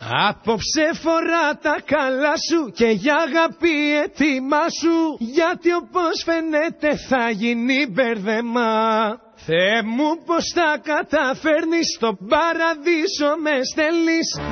Απόψε φορά τα καλά σου και για αγάπη έτοιμά σου, γιατί όπως φαίνεται θα γίνει μπέρδεμα. Θεέ μου πως τα καταφέρνεις, στον παραδείσο με στέλνεις.